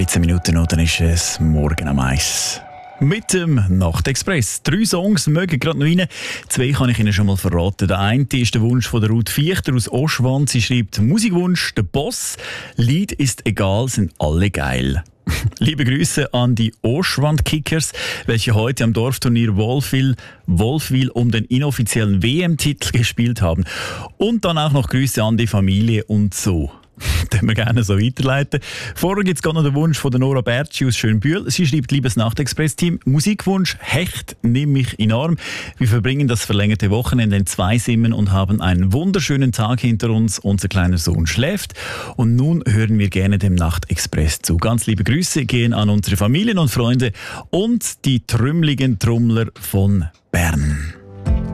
13 Minuten noch, dann ist es morgen am 1. Mit dem Nachtexpress. 3 Songs mögen gerade noch rein. 2 kann ich Ihnen schon mal verraten. Der eine ist der Wunsch von der Ruth Viechter aus Oschwand. Sie schreibt: Musikwunsch, der Boss. Lied ist egal, sind alle geil. Liebe Grüße an die Oschwand-Kickers, welche heute am Dorfturnier Wolfwil um den inoffiziellen WM-Titel gespielt haben. Und dann auch noch Grüße an die Familie und so. Den wir gerne so weiterleiten. Vorher gibt es gerade noch den Wunsch von der Nora Bertschi aus Schönbühl. Sie schreibt: Liebes Nachtexpress-Team, Musikwunsch, Hecht, nimm mich in Arm. Wir verbringen das verlängerte Wochenende in Zweisimmen und haben einen wunderschönen Tag hinter uns. Unser kleiner Sohn schläft und nun hören wir gerne dem Nachtexpress zu. Ganz liebe Grüße gehen an unsere Familien und Freunde und die trümmeligen Trommler von Bern.